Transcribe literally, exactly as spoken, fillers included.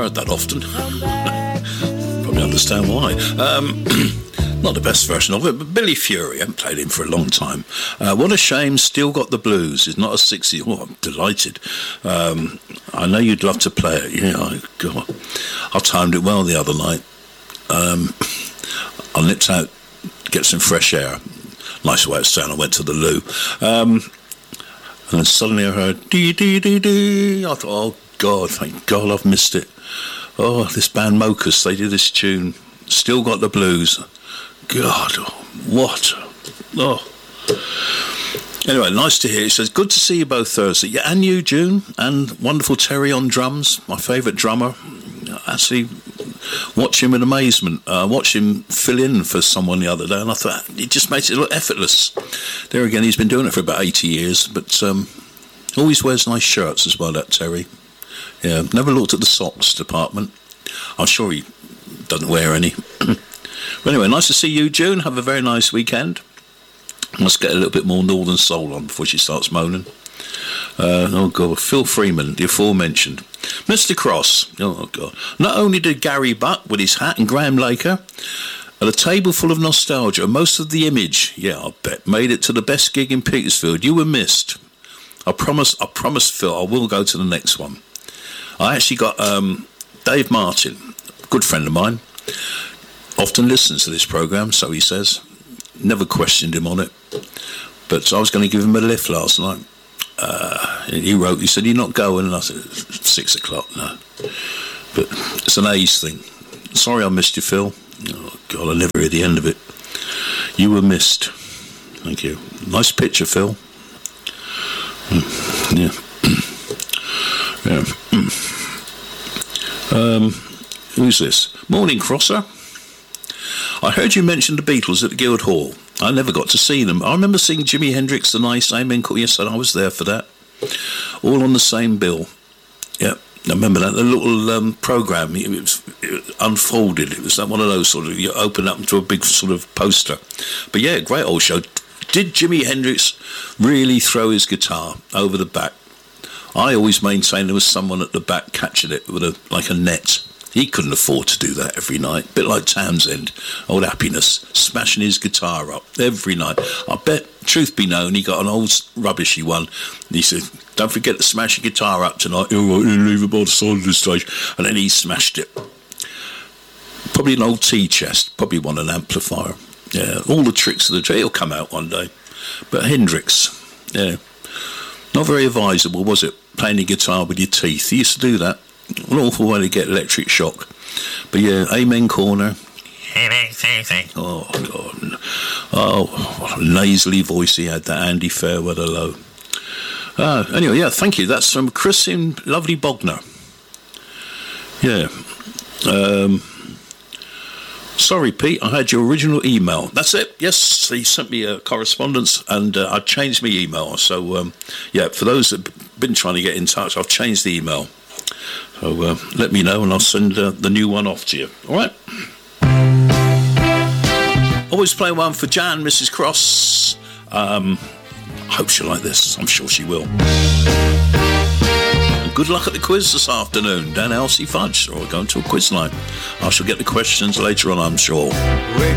heard that often. Probably understand why. Um, not the best version of it, but Billy Fury, I haven't played him for a long time. Uh, what a shame, Still Got the Blues. It's not a sixty. Oh, I'm delighted. Um, I know you'd love to play it. Yeah, I, God, I timed it well the other night. Um, I nipped out, get some fresh air. Nice way of saying I went to the loo. Um, and then suddenly I heard dee dee dee dee. I thought, oh God, thank God I've missed it. Oh, this band Mocus, they did this tune, Still Got the Blues. God, what? Oh. Anyway, nice to hear. It says, good to see you both Thursday. Yeah, and you, June, and wonderful Terry on drums, my favourite drummer. Actually, watch him with amazement. I uh, watched him fill in for someone the other day, and I thought, it just makes it look effortless. There again, he's been doing it for about eighty years, but um, always wears nice shirts as well, that Terry. Yeah, never looked at the socks department. I'm sure he doesn't wear any. But anyway, nice to see you, June. Have a very nice weekend. Let's get a little bit more Northern Soul on before she starts moaning. Uh, oh, God. Phil Freeman, the aforementioned. Mister Cross. Oh, God. Not only did Gary Buck with his hat and Graham Laker at a table full of nostalgia, most of the Image, yeah, I bet, made it to the best gig in Petersfield. You were missed. I promise, I promise, Phil, I will go to the next one. I actually got um, Dave Martin, a good friend of mine, often listens to this programme, so he says. Never questioned him on it. But I was going to give him a lift last night. Uh, he wrote, he said, you're not going? And I said, six o'clock, no. But it's an age thing. Sorry I missed you, Phil. Oh, God, I never hear the end of it. You were missed. Thank you. Nice picture, Phil. Mm, yeah. yeah. Um, who's this? Morning, Crosser. I heard you mention the Beatles at the Guildhall. I never got to see them. I remember seeing Jimi Hendrix, The Nice Amen. Yes, I was there for that. All on the same bill. Yeah, I remember that. The little um, programme, it was, it unfolded. It was like one of those sort of, you open up into a big sort of poster. But yeah, great old show. Did Jimi Hendrix really throw his guitar over the back? I always maintained there was someone at the back catching it with a like a net. He couldn't afford to do that every night. A bit like Townsend, old Happiness, smashing his guitar up every night. I bet, truth be known, he got an old rubbishy one. And he said, don't forget to smash your guitar up tonight. You're right, leave it by the side of the stage. And then he smashed it. Probably an old tea chest. Probably won an amplifier. Yeah, all the tricks of the trade. It'll come out one day. But Hendrix, yeah. Not very advisable, was it? Playing the guitar with your teeth. He used to do that. An awful way to get electric shock. But yeah, Amen Corner. Oh, God. Oh, what a nasally voice he had, that Andy Fairweather low. Uh, anyway, yeah, thank you. That's from Chris in lovely Bognor. Yeah. Um, sorry, Pete, I had your original email. That's it. Yes, he sent me a correspondence and uh, I changed my email. So, um, yeah, for those that have been trying to get in touch, I've changed the email. So uh, let me know and I'll send uh, the new one off to you. All right? Always play one for Jan, Missus Cross. Um, I hope she'll like this. I'm sure she will. And good luck at the quiz this afternoon. Dan Elsie Fudge, or going to a quiz night. I shall get the questions later on, I'm sure.